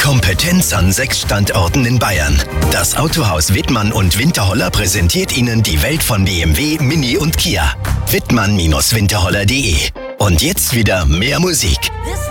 Kompetenz an 6 Standorten in Bayern. Das Autohaus Wittmann und Winterholler präsentiert Ihnen die Welt von BMW, Mini und Kia. Wittmann-winterholler.de. Und jetzt wieder mehr Musik.